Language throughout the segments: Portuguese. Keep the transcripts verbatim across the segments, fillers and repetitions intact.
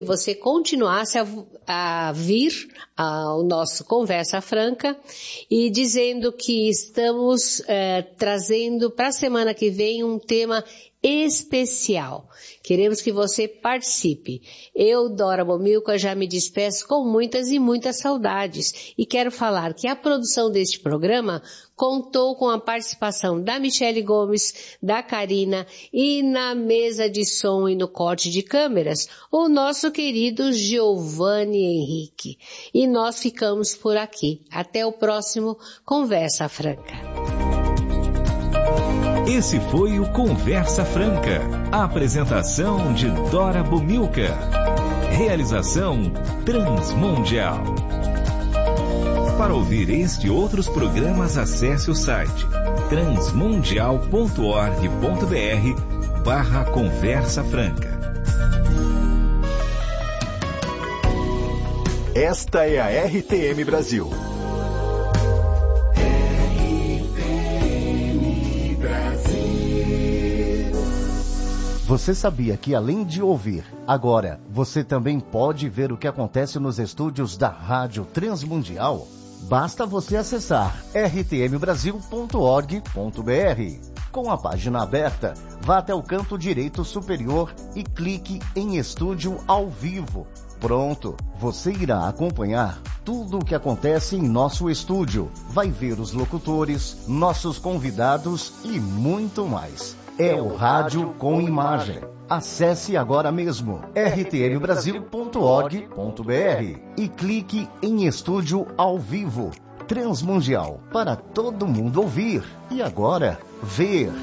você continuasse a, a vir ao nosso Conversa Franca e dizendo que estamos é, trazendo para a semana que vem um tema especial. Queremos que você participe. Eu, Dora Bomilca, já me despeço com muitas e muitas saudades e quero falar que a produção deste programa contou com a participação da Michele Gomes, da Karina e na mesa de som e no corte de câmeras, o nosso querido Giovanni Henrique. E nós ficamos por aqui. Até o próximo Conversa Franca. Esse foi o Conversa Franca. A apresentação de Dora Bomilca. Realização Transmundial. Para ouvir este e outros programas, acesse o site transmundial ponto org ponto br barra Conversa Franca. Esta é a R T M Brasil. Você sabia que além de ouvir, agora você também pode ver o que acontece nos estúdios da Rádio Transmundial? Basta você acessar r t m brasil ponto org ponto br. Com a página aberta, vá até o canto direito superior e clique em Estúdio ao Vivo. Pronto, você irá acompanhar tudo o que acontece em nosso estúdio. Vai ver os locutores, nossos convidados e muito mais. É o Rádio com Imagem. Acesse agora mesmo r t m brasil ponto org ponto br e clique em Estúdio ao Vivo. Transmundial, para todo mundo ouvir. E agora, ver.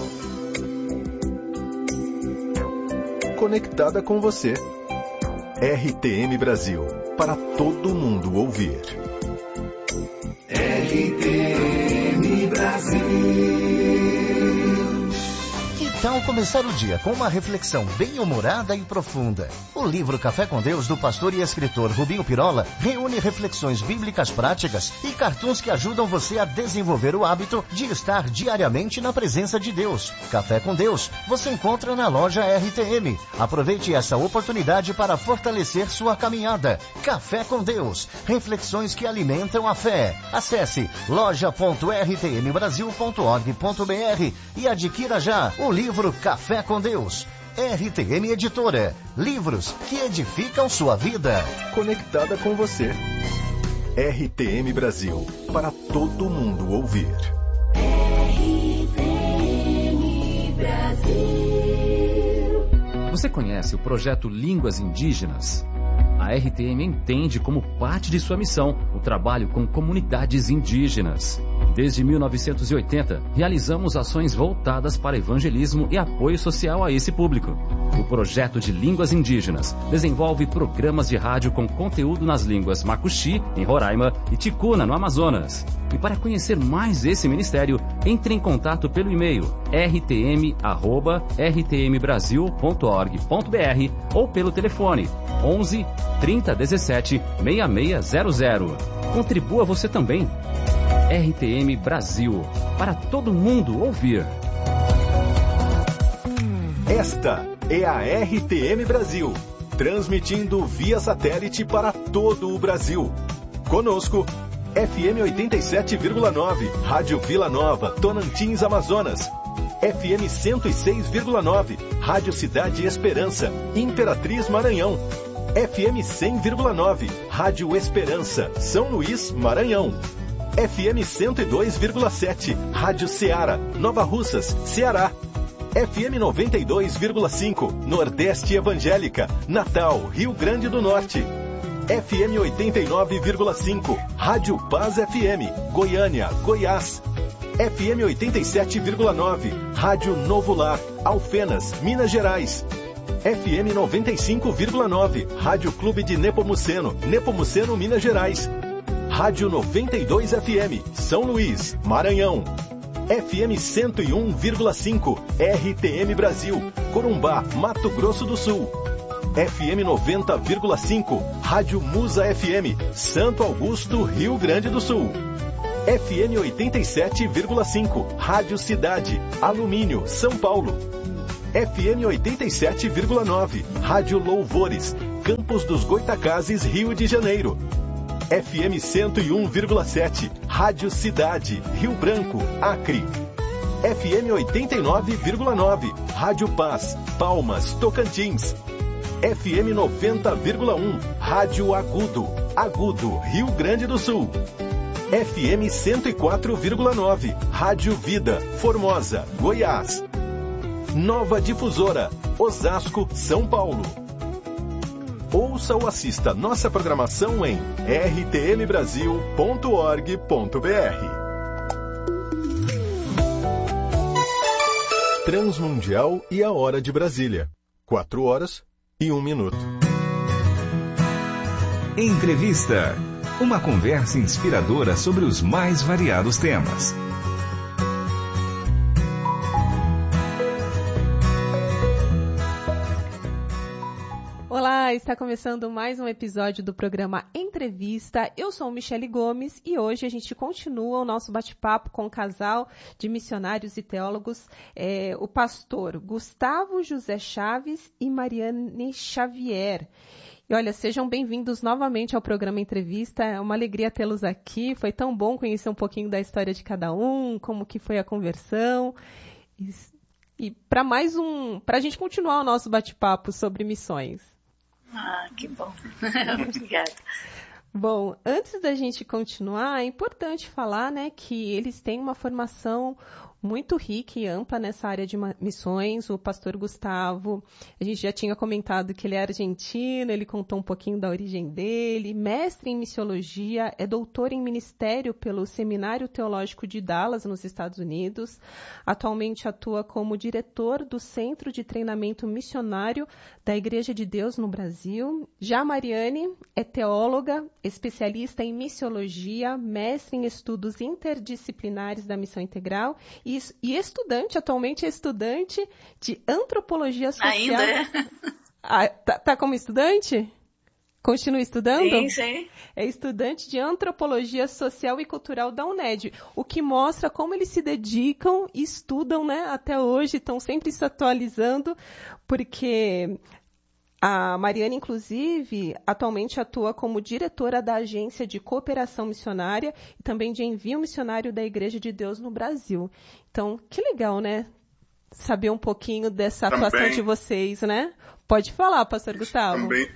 Conectada com você. R T M Brasil, para todo mundo ouvir. R T M Brasil. Que tal começar o dia com uma reflexão bem-humorada e profunda? O livro Café com Deus, do pastor e escritor Rubinho Pirola, reúne reflexões bíblicas práticas e cartoons que ajudam você a desenvolver o hábito de estar diariamente na presença de Deus. Café com Deus você encontra na loja R T M. Aproveite essa oportunidade para fortalecer sua caminhada. Café com Deus, reflexões que alimentam a fé. Acesse loja ponto r t m brasil ponto org ponto br e adquira já o livro Café com Deus. R T M Editora. Livros que edificam sua vida. Conectada com você. R T M Brasil, para todo mundo ouvir. R T M Brasil. Você conhece o projeto Línguas Indígenas? A R T M entende como parte de sua missão o trabalho com comunidades indígenas. Desde mil novecentos e oitenta, realizamos ações voltadas para evangelismo e apoio social a esse público. O projeto de Línguas Indígenas desenvolve programas de rádio com conteúdo nas línguas Macuxi, em Roraima, e Ticuna, no Amazonas. E para conhecer mais esse ministério, entre em contato pelo e-mail r t m arroba r t m brasil ponto org ponto br ou pelo telefone onze, trinta, dezessete, sessenta e seis zero zero. Contribua você também. R T M Brasil, para todo mundo ouvir. Esta é a R T M Brasil, transmitindo via satélite para todo o Brasil. Conosco, F M oitenta e sete vírgula nove, Rádio Vila Nova, Tonantins, Amazonas. F M cento e seis vírgula nove, Rádio Cidade Esperança, Imperatriz, Maranhão. F M cem vírgula nove, Rádio Esperança, São Luís, Maranhão. F M cento e dois vírgula sete, Rádio Ceará, Nova Russas, Ceará. F M noventa e dois vírgula cinco, Nordeste Evangélica, Natal, Rio Grande do Norte. F M oitenta e nove vírgula cinco, Rádio Paz F M, Goiânia, Goiás. F M oitenta e sete vírgula nove, Rádio Novo Lar, Alfenas, Minas Gerais. F M noventa e cinco vírgula nove, Rádio Clube de Nepomuceno, Nepomuceno, Minas Gerais. Rádio noventa e dois F M, São Luís, Maranhão. F M cento e um vírgula cinco, R T M Brasil, Corumbá, Mato Grosso do Sul. F M noventa vírgula cinco, Rádio Musa F M, Santo Augusto, Rio Grande do Sul. F M oitenta e sete vírgula cinco, Rádio Cidade, Alumínio, São Paulo. F M oitenta e sete vírgula nove, Rádio Louvores, Campos dos Goitacazes, Rio de Janeiro. F M cento e um vírgula sete, Rádio Cidade, Rio Branco, Acre. F M oitenta e nove vírgula nove, Rádio Paz, Palmas, Tocantins. F M noventa vírgula um, Rádio Agudo, Agudo, Rio Grande do Sul. F M cento e quatro vírgula nove, Rádio Vida, Formosa, Goiás. Nova Difusora, Osasco, São Paulo. Ouça ou assista nossa programação em r t m brasil ponto org ponto b r. Transmundial e a Hora de Brasília. Quatro horas e um minuto. Entrevista. Uma conversa inspiradora sobre os mais variados temas. Olá, está começando mais um episódio do programa Entrevista. Eu sou Michele Gomes e hoje a gente continua o nosso bate-papo com o casal de missionários e teólogos, é, o pastor Gustavo José Chaves e Mariane Xavier. E olha, sejam bem-vindos novamente ao programa Entrevista. É uma alegria tê-los aqui. Foi tão bom conhecer um pouquinho da história de cada um, como que foi a conversão. E, e para mais um, para a gente continuar o nosso bate-papo sobre missões. Ah, que bom. Obrigada. Bom, antes da gente continuar, é importante falar, né, que eles têm uma formação muito rica e ampla nessa área de missões. O pastor Gustavo, a gente já tinha comentado que ele é argentino, ele contou um pouquinho da origem dele, mestre em missiologia, é doutor em ministério pelo Seminário Teológico de Dallas, nos Estados Unidos. Atualmente atua como diretor do Centro de Treinamento Missionário da Igreja de Deus no Brasil. Já a Mariane é teóloga, especialista em missiologia, mestre em estudos interdisciplinares da missão integral e, e estudante, atualmente é estudante de antropologia social. Ainda é? Ah, tá, tá como estudante? Continua estudando? Sim, sim. É estudante de antropologia social e cultural da UNED, o que mostra como eles se dedicam e estudam, né, até hoje, estão sempre se atualizando, porque a Mariane, inclusive, atualmente atua como diretora da Agência de Cooperação Missionária e também de Envio Missionário da Igreja de Deus no Brasil. Então, que legal, né? Saber um pouquinho dessa também, atuação de vocês, né? Pode falar, pastor Gustavo. Também,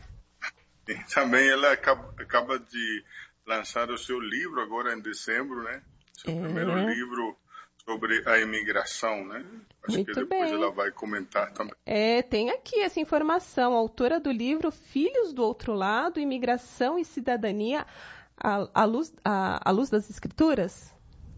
também ela acaba, acaba de lançar o seu livro agora em dezembro, né? Seu é. primeiro livro sobre a imigração, né? Acho Muito que depois bem. ela vai comentar também. É, tem aqui essa informação. A autora do livro Filhos do Outro Lado, Imigração e Cidadania à, à, luz, à, à luz das Escrituras?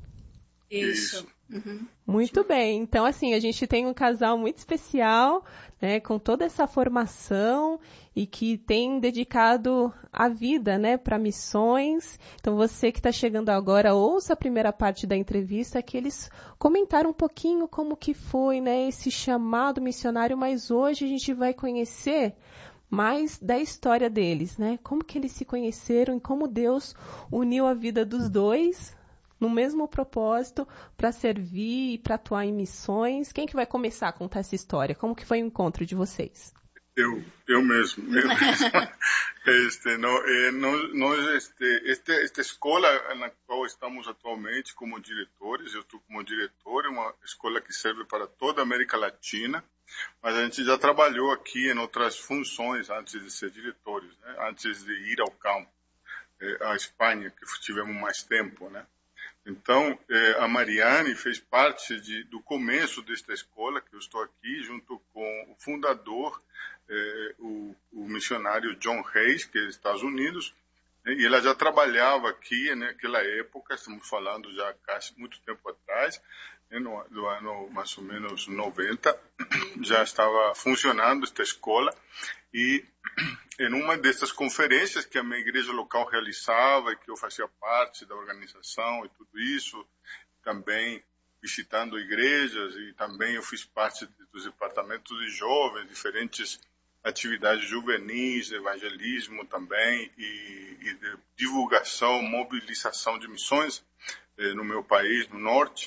Isso. Uhum. Muito bem. Então, assim, a gente tem um casal muito especial, né, com toda essa formação e que tem dedicado a vida, né, para missões. Então, você que está chegando agora, ouça a primeira parte da entrevista, que eles comentaram um pouquinho como que foi, né, esse chamado missionário, mas hoje a gente vai conhecer mais da história deles, né, como que eles se conheceram e como Deus uniu a vida dos dois no mesmo propósito, para servir e para atuar em missões. Quem que vai começar a contar essa história? Como que foi o encontro de vocês? Eu, eu mesmo. Eu mesmo. este, no, eh, nós, nós, este, este, esta escola na qual estamos atualmente como diretores, eu estou como diretor, é uma escola que serve para toda a América Latina, mas a gente já trabalhou aqui em outras funções antes de ser diretores, né? Antes de ir ao campo, eh, à Espanha, que tivemos mais tempo, né? Então, eh, a Mariane fez parte de, do começo desta escola, que eu estou aqui, junto com o fundador, eh, o, o missionário John Hayes, que é dos Estados Unidos, né, e ela já trabalhava aqui naquela época, estamos falando já há muito tempo atrás, né, no, no ano mais ou menos noventa, já estava funcionando esta escola, e em uma dessas conferências que a minha igreja local realizava e que eu fazia parte da organização e tudo isso, também visitando igrejas, e também eu fiz parte dos departamentos de jovens, diferentes atividades juvenis, de evangelismo também, e, e de divulgação, mobilização de missões eh, no meu país, no norte.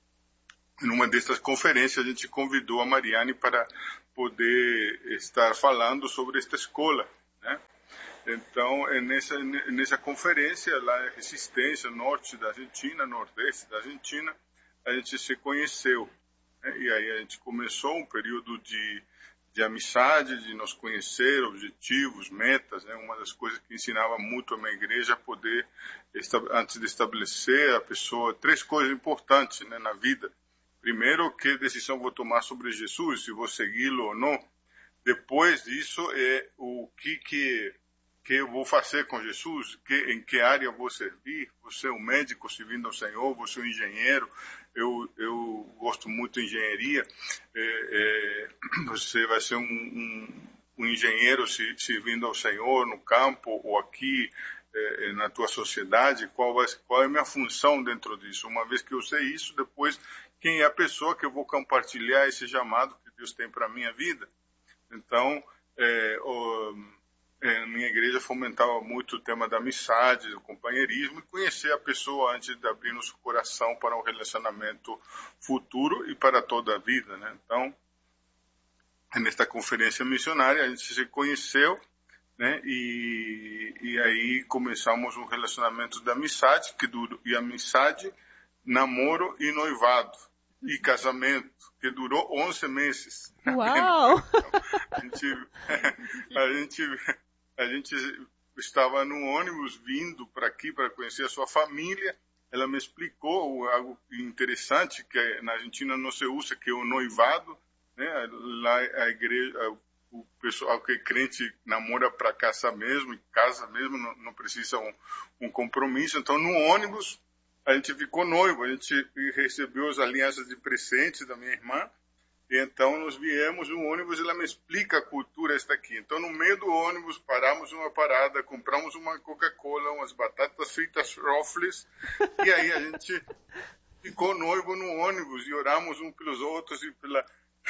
Numa dessas conferências a gente convidou a Mariane para poder estar falando sobre esta escola, né? Então, é nessa, nessa conferência, lá em Resistência, norte da Argentina, nordeste da Argentina, a gente se conheceu. Né? E aí a gente começou um período de, de amizade, de nos conhecer, objetivos, metas. Né? Uma das coisas que ensinava muito a minha igreja é poder, antes de estabelecer a pessoa, três coisas importantes, né, na vida. Primeiro, que decisão vou tomar sobre Jesus, se vou segui-lo ou não. Depois disso, é o que, que, que eu vou fazer com Jesus, que, em que área eu vou servir. Você é um médico servindo ao Senhor, você é um engenheiro. Eu, eu gosto muito de engenharia. É, é, você vai ser um, um, um engenheiro servindo ao Senhor no campo ou aqui é, na tua sociedade. Qual, vai, qual é a minha função dentro disso? Uma vez que eu sei isso, depois... quem é a pessoa que eu vou compartilhar esse chamado que Deus tem para a minha vida. Então, é, o, é, minha igreja fomentava muito o tema da amizade, do companheirismo, e conhecer a pessoa antes de abrir nosso coração para um relacionamento futuro e para toda a vida. Né? Então, nesta conferência missionária, a gente se conheceu, né? e, e aí começamos um relacionamento de amizade, que duro, e amizade, namoro e noivado. E casamento, que durou onze meses. Uau! a, gente, a, gente, a gente estava no ônibus vindo para aqui para conhecer a sua família. Ela me explicou algo interessante, que na Argentina não se usa, que é o noivado. Né? Lá a igreja, o pessoal que é crente namora para casar mesmo, e casa mesmo, não, não precisa um, um compromisso. Então, no ônibus, a gente ficou noivo, a gente recebeu as alianças de presente da minha irmã, e então nós viemos no ônibus e ela me explica a cultura esta aqui. Então, no meio do ônibus, paramos uma parada, compramos uma Coca-Cola, umas batatas fritas Ruffles, e aí a gente ficou noivo no ônibus e oramos uns pelos outros e pela,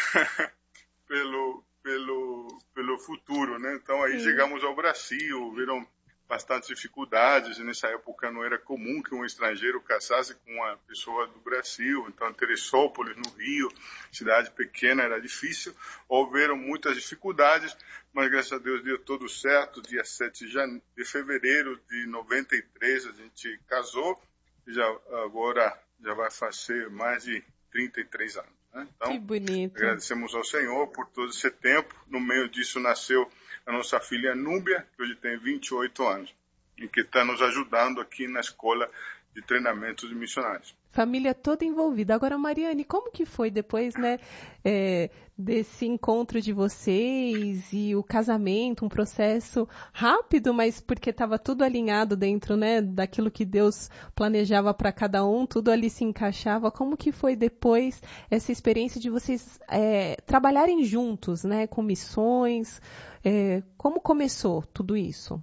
pelo, pelo, pelo futuro, né? Então, aí Sim. chegamos ao Brasil, viram bastante dificuldades. Nessa época não era comum que um estrangeiro casasse com uma pessoa do Brasil. Então, Teresópolis, no Rio, cidade pequena, era difícil. Houveram muitas dificuldades, mas graças a Deus deu tudo certo. Dia sete de fevereiro de noventa e três a gente casou. Já, agora já vai fazer mais de trinta e três anos. Né? Então, que bonito. Agradecemos ao Senhor por todo esse tempo. No meio disso nasceu a nossa filha Núbia, que hoje tem vinte e oito anos, e que está nos ajudando aqui na escola de treinamento de missionários. Família toda envolvida. Agora, Mariane, como que foi depois, né, é, desse encontro de vocês e o casamento, um processo rápido, mas porque estava tudo alinhado dentro, né, daquilo que Deus planejava para cada um, tudo ali se encaixava. Como que foi depois essa experiência de vocês é, trabalharem juntos, né, com missões? É, como começou tudo isso?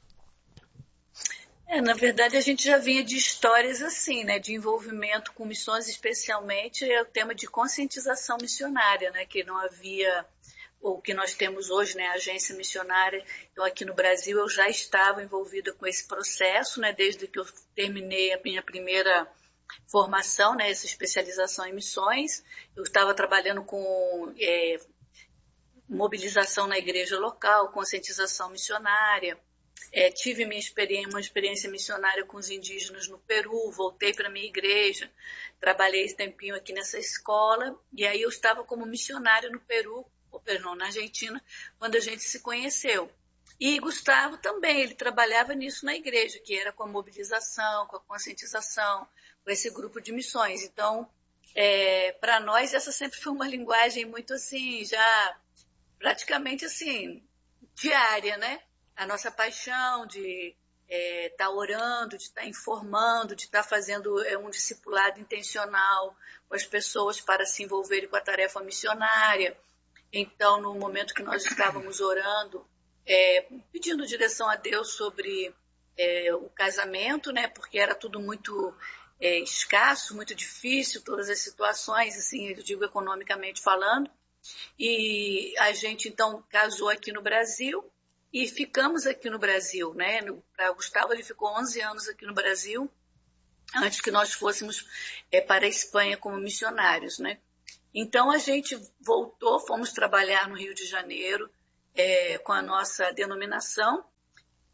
É, na verdade, a gente já vinha de histórias assim, né, de envolvimento com missões, especialmente é o tema de conscientização missionária, né, que não havia, o que nós temos hoje, né, a agência missionária. Então, aqui no Brasil, eu já estava envolvida com esse processo, né, desde que eu terminei a minha primeira formação, né, essa especialização em missões. Eu estava trabalhando com é, mobilização na igreja local, conscientização missionária. É, tive minha experiência, uma experiência missionária com os indígenas no Peru, voltei para a minha igreja, trabalhei esse tempinho aqui nessa escola, e aí eu estava como missionária no Peru, ou perdão, na Argentina, quando a gente se conheceu. E Gustavo também, ele trabalhava nisso na igreja, que era com a mobilização, com a conscientização, com esse grupo de missões. Então, é, para nós, essa sempre foi uma linguagem muito assim, já praticamente assim, diária, né? A nossa paixão de estar é, tá orando, de estar tá informando, de estar tá fazendo é, um discipulado intencional com as pessoas para se envolverem com a tarefa missionária. Então, no momento que nós estávamos orando, é, pedindo direção a Deus sobre é, o casamento, né, porque era tudo muito é, escasso, muito difícil, todas as situações, assim, eu digo economicamente falando. E a gente, então, casou aqui no Brasil. E ficamos aqui no Brasil, né? Para Gustavo, ele ficou onze anos aqui no Brasil, antes que nós fôssemos é, para a Espanha como missionários, né? Então, a gente voltou, fomos trabalhar no Rio de Janeiro é, com a nossa denominação,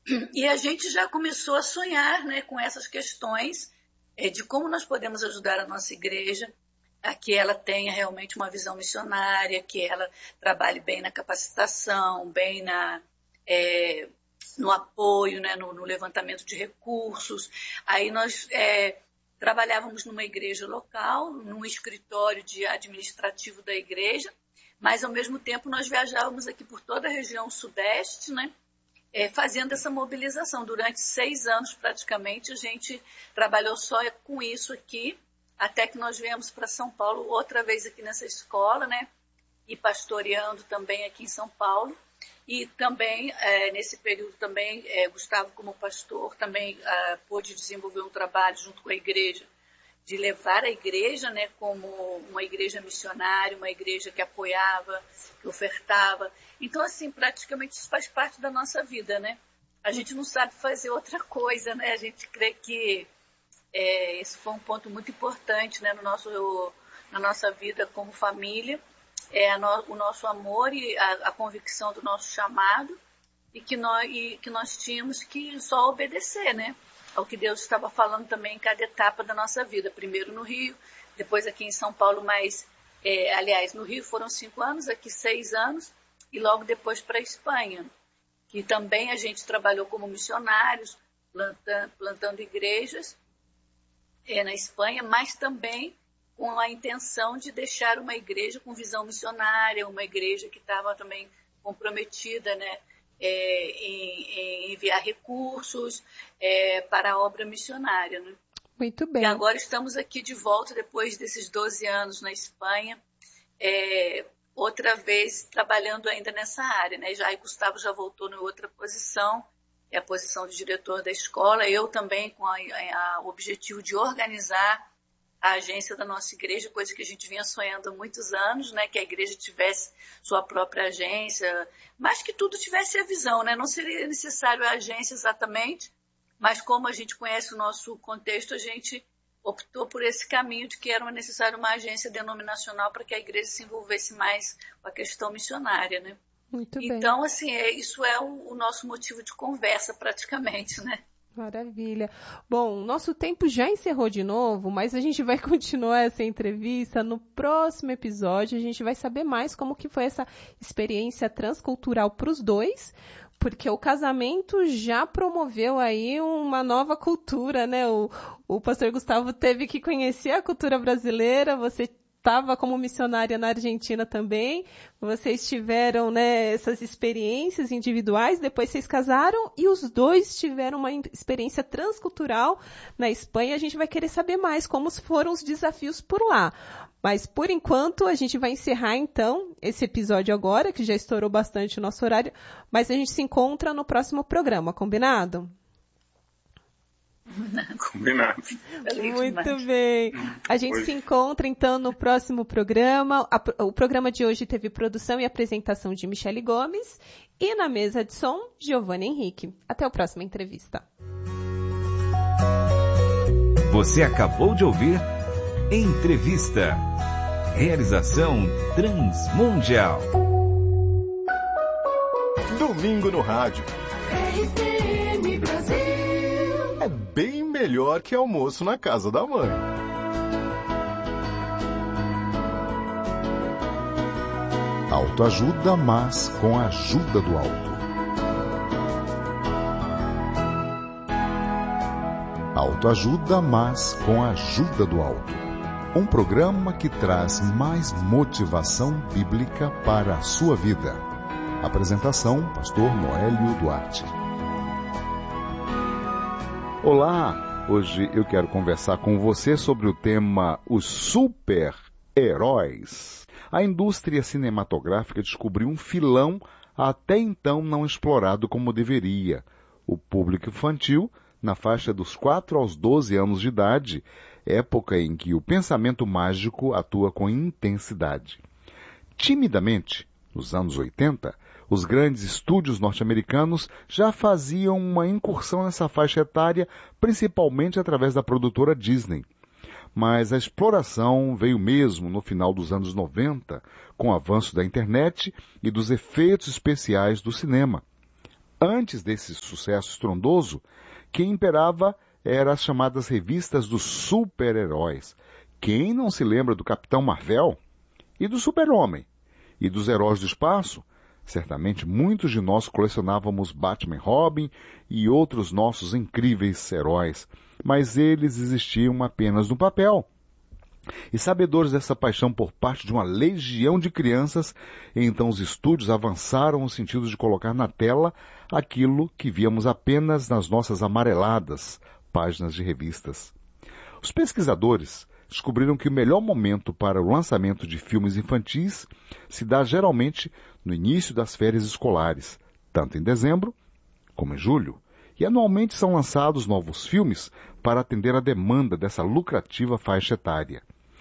E a gente já começou a sonhar, né, com essas questões é, de como nós podemos ajudar a nossa igreja a que ela tenha realmente uma visão missionária, que ela trabalhe bem na capacitação, bem na, é, no apoio, né, no, no levantamento de recursos. Aí nós é, trabalhávamos numa igreja local, num escritório de administrativo da igreja, mas ao mesmo tempo nós viajávamos aqui por toda a região sudeste, né, é, fazendo essa mobilização. Durante seis anos praticamente a gente trabalhou só com isso aqui, até que nós viemos para São Paulo, outra vez aqui nessa escola, né? E pastoreando também aqui em São Paulo. E também, é, nesse período também, é, Gustavo como pastor também é, pôde desenvolver um trabalho junto com a igreja, de levar a igreja, né, como uma igreja missionária, uma igreja que apoiava, que ofertava. Então, assim, praticamente isso faz parte da nossa vida, né? A gente não sabe fazer outra coisa, né? A gente crê que É, esse foi um ponto muito importante, né, no nosso, na nossa vida como família, é, no, o nosso amor e a, a convicção do nosso chamado e que, nós, e que nós tínhamos que só obedecer, né, ao que Deus estava falando também em cada etapa da nossa vida. Primeiro no Rio, depois aqui em São Paulo, mas, é, aliás, no Rio foram cinco anos, aqui seis anos, e logo depois para a Espanha, que também a gente trabalhou como missionários, plantando, plantando igrejas, É, na Espanha, mas também com a intenção de deixar uma igreja com visão missionária, uma igreja que estava também comprometida, né, é, em, em enviar recursos é, para a obra missionária. Né? Muito bem. E agora estamos aqui de volta, depois desses doze anos na Espanha, é, outra vez trabalhando ainda nessa área. Né? Já, e Gustavo já voltou em outra posição, é a posição de diretor da escola, eu também com o objetivo de organizar a agência da nossa igreja, coisa que a gente vinha sonhando há muitos anos, né, que a igreja tivesse sua própria agência, mas que tudo tivesse a visão, né, não seria necessário a agência exatamente, mas como a gente conhece o nosso contexto, a gente optou por esse caminho de que era necessário uma agência denominacional para que a igreja se envolvesse mais com a questão missionária, né. Muito bem. Então, assim, é, isso é o, o nosso motivo de conversa, praticamente, né? Maravilha. Bom, nosso tempo já encerrou de novo, mas a gente vai continuar essa entrevista no próximo episódio. A gente vai saber mais como que foi essa experiência transcultural para os dois, porque o casamento já promoveu aí uma nova cultura, né? O, o pastor Gustavo teve que conhecer a cultura brasileira, você estava como missionária na Argentina também, vocês tiveram, né, essas experiências individuais, depois vocês casaram e os dois tiveram uma experiência transcultural na Espanha. A gente vai querer saber mais como foram os desafios por lá. Mas, por enquanto, a gente vai encerrar, então, esse episódio agora, que já estourou bastante o nosso horário, mas a gente se encontra no próximo programa, combinado? Combinado. Muito bem. A gente Oi. se encontra, então, no próximo programa. O programa de hoje teve produção e apresentação de Michele Gomes e na mesa de som, Giovanni Henrique. Até a próxima entrevista. Você acabou de ouvir Entrevista. Realização Transmundial. Domingo no rádio. R T M Brasil. É bem melhor que almoço na casa da mãe. Autoajuda, mas com a ajuda do alto. Autoajuda, mas com a ajuda do alto. Um programa que traz mais motivação bíblica para a sua vida. Apresentação, pastor Noélio Duarte. Olá, hoje eu quero conversar com você sobre o tema os super-heróis. A indústria cinematográfica descobriu um filão até então não explorado como deveria. O público infantil, na faixa dos quatro aos doze anos de idade, época em que o pensamento mágico atua com intensidade. Timidamente, nos anos oitenta, os grandes estúdios norte-americanos já faziam uma incursão nessa faixa etária, principalmente através da produtora Disney. Mas a exploração veio mesmo no final dos anos noventa, com o avanço da internet e dos efeitos especiais do cinema. Antes desse sucesso estrondoso, quem imperava eram as chamadas revistas dos super-heróis. Quem não se lembra do Capitão Marvel? E do Super-Homem? E dos Heróis do Espaço? Certamente muitos de nós colecionávamos Batman e Robin e outros nossos incríveis heróis, mas eles existiam apenas no papel. E sabedores dessa paixão por parte de uma legião de crianças, então os estúdios avançaram no sentido de colocar na tela aquilo que víamos apenas nas nossas amareladas páginas de revistas. Os pesquisadores descobriram que o melhor momento para o lançamento de filmes infantis se dá geralmente no início das férias escolares, tanto em dezembro como em julho, e anualmente são lançados novos filmes para atender à demanda dessa lucrativa faixa etária.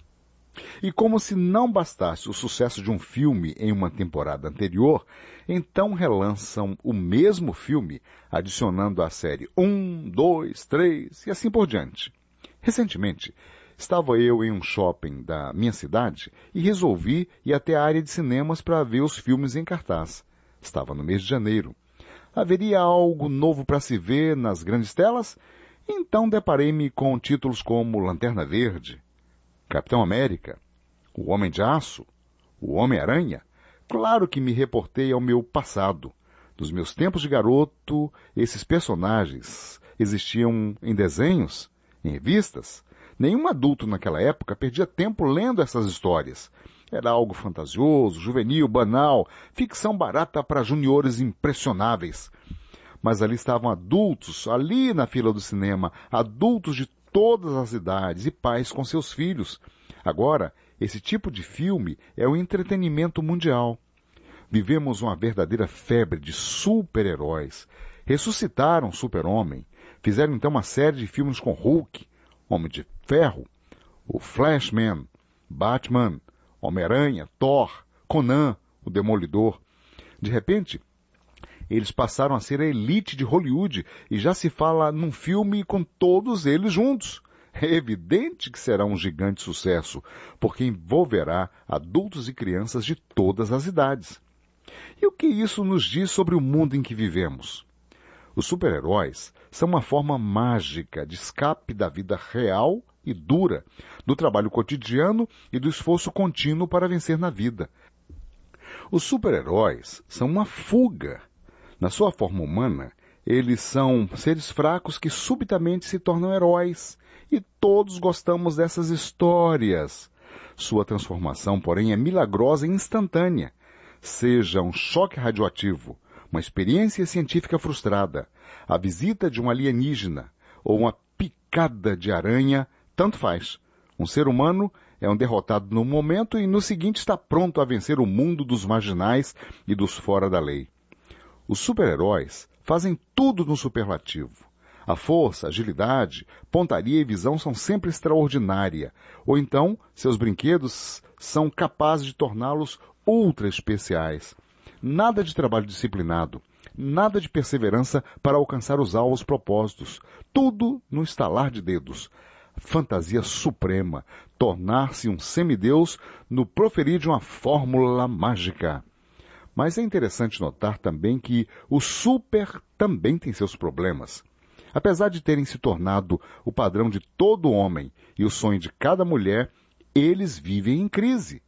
E como se não bastasse o sucesso de um filme em uma temporada anterior, então relançam o mesmo filme, adicionando a série um, dois, três e assim por diante. Recentemente, estava eu em um shopping da minha cidade e resolvi ir até a área de cinemas para ver os filmes em cartaz. Estava no mês de janeiro. Haveria algo novo para se ver nas grandes telas? Então deparei-me com títulos como Lanterna Verde, Capitão América, O Homem de Aço, O Homem-Aranha. Claro que me reportei ao meu passado. Nos meus tempos de garoto, esses personagens existiam em desenhos, em revistas. Nenhum adulto naquela época perdia tempo lendo essas histórias. Era algo fantasioso, juvenil, banal, ficção barata para juniores impressionáveis. Mas ali estavam adultos, ali na fila do cinema, adultos de todas as idades e pais com seus filhos. Agora, esse tipo de filme é o entretenimento mundial. Vivemos uma verdadeira febre de super-heróis. Ressuscitaram o Super-Homem. Fizeram então uma série de filmes com Hulk, Homem de Ferro, o Flashman, Batman, Homem-Aranha, Thor, Conan, o Demolidor. De repente, eles passaram a ser a elite de Hollywood e já se fala num filme com todos eles juntos. É evidente que será um gigante sucesso, porque envolverá adultos e crianças de todas as idades. E o que isso nos diz sobre o mundo em que vivemos? Os super-heróis são uma forma mágica de escape da vida real e dura, do trabalho cotidiano e do esforço contínuo para vencer na vida. Os super-heróis são uma fuga. Na sua forma humana, eles são seres fracos que subitamente se tornam heróis. E todos gostamos dessas histórias. Sua transformação, porém, é milagrosa e instantânea. Seja um choque radioativo, uma experiência científica frustrada, a visita de um alienígena ou uma picada de aranha, tanto faz. Um ser humano é um derrotado no momento e no seguinte está pronto a vencer o mundo dos marginais e dos fora da lei. Os super-heróis fazem tudo no superlativo. A força, agilidade, pontaria e visão são sempre extraordinária. Ou então, seus brinquedos são capazes de torná-los ultra especiais. Nada de trabalho disciplinado, nada de perseverança para alcançar os alvos propostos. Tudo no estalar de dedos. Fantasia suprema, tornar-se um semideus no proferir de uma fórmula mágica. Mas é interessante notar também que o super também tem seus problemas. Apesar de terem se tornado o padrão de todo homem e o sonho de cada mulher, eles vivem em crise.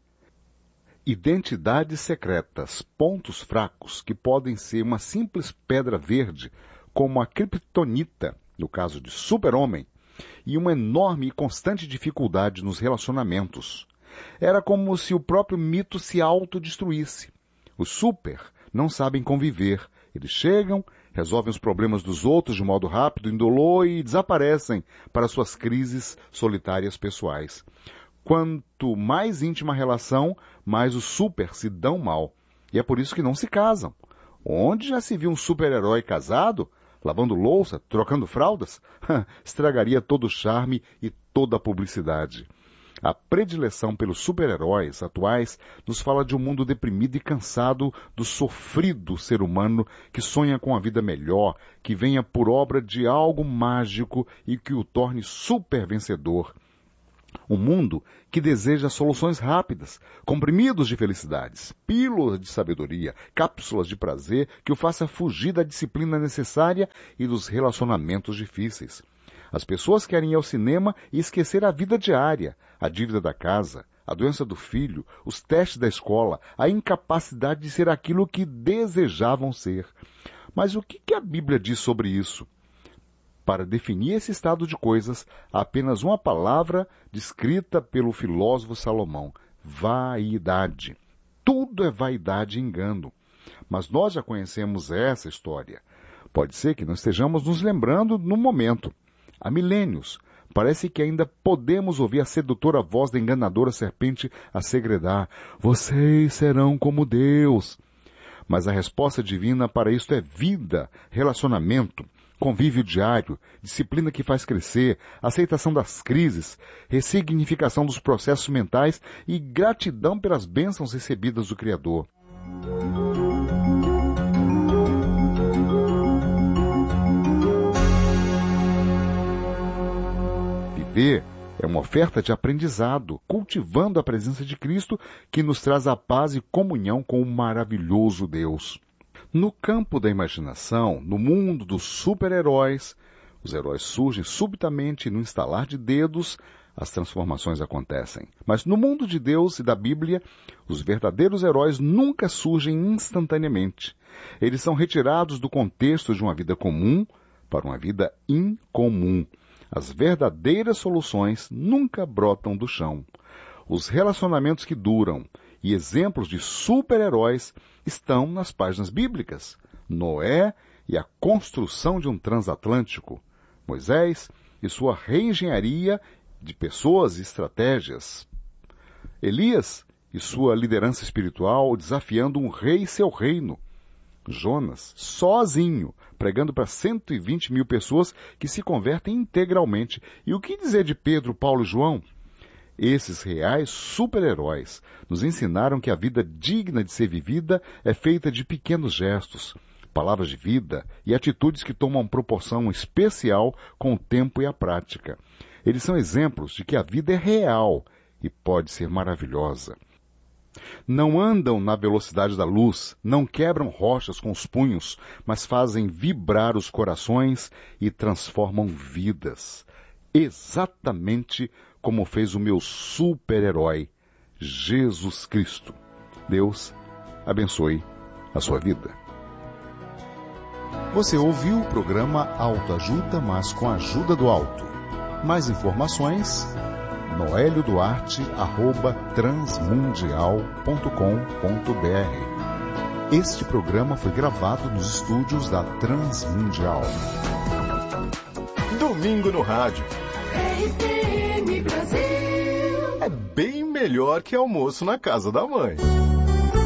Identidades secretas, pontos fracos que podem ser uma simples pedra verde, como a kryptonita, no caso de Super-Homem, e uma enorme e constante dificuldade nos relacionamentos. Era como se o próprio mito se autodestruísse. Os super não sabem conviver. Eles chegam, resolvem os problemas dos outros de modo rápido, indolor e desaparecem para suas crises solitárias pessoais. Quanto mais íntima a relação, mais os super se dão mal. E é por isso que não se casam. Onde já se viu um super-herói casado, lavando louça, trocando fraldas? Estragaria todo o charme e toda a publicidade. A predileção pelos super-heróis atuais nos fala de um mundo deprimido e cansado do sofrido ser humano que sonha com a vida melhor, que venha por obra de algo mágico e que o torne super vencedor. Um mundo que deseja soluções rápidas, comprimidos de felicidades, pílulas de sabedoria, cápsulas de prazer que o faça fugir da disciplina necessária e dos relacionamentos difíceis. As pessoas querem ir ao cinema e esquecer a vida diária, a dívida da casa, a doença do filho, os testes da escola, a incapacidade de ser aquilo que desejavam ser. Mas o que a Bíblia diz sobre isso? Para definir esse estado de coisas, há apenas uma palavra descrita pelo filósofo Salomão: vaidade. Tudo é vaidade e engano. Mas nós já conhecemos essa história. Pode ser que não estejamos nos lembrando no momento. Há milênios, parece que ainda podemos ouvir a sedutora voz da enganadora serpente a segredar: vocês serão como Deus. Mas a resposta divina para isto é vida, relacionamento, convívio diário, disciplina que faz crescer, aceitação das crises, ressignificação dos processos mentais e gratidão pelas bênçãos recebidas do Criador. Viver é uma oferta de aprendizado, cultivando a presença de Cristo que nos traz a paz e comunhão com o maravilhoso Deus. No campo da imaginação, no mundo dos super-heróis, os heróis surgem subitamente e no estalar de dedos, as transformações acontecem. Mas no mundo de Deus e da Bíblia, os verdadeiros heróis nunca surgem instantaneamente. Eles são retirados do contexto de uma vida comum para uma vida incomum. As verdadeiras soluções nunca brotam do chão. Os relacionamentos que duram e exemplos de super-heróis estão nas páginas bíblicas. Noé e a construção de um transatlântico. Moisés e sua reengenharia de pessoas e estratégias. Elias e sua liderança espiritual desafiando um rei e seu reino. Jonas, sozinho, pregando para cento e vinte mil pessoas que se convertem integralmente. E o que dizer de Pedro, Paulo e João? Esses reais super-heróis nos ensinaram que a vida digna de ser vivida é feita de pequenos gestos, palavras de vida e atitudes que tomam proporção especial com o tempo e a prática. Eles são exemplos de que a vida é real e pode ser maravilhosa. Não andam na velocidade da luz, não quebram rochas com os punhos, mas fazem vibrar os corações e transformam vidas. Exatamente como fez o meu super-herói, Jesus Cristo. Deus abençoe a sua vida. Você ouviu o programa Autoajuda, mas com a ajuda do alto. Mais informações, noelio duarte arroba transmundial ponto com ponto br. Este programa foi gravado nos estúdios da Transmundial. Domingo no rádio. R T M Brasil. É bem melhor que almoço na casa da mãe.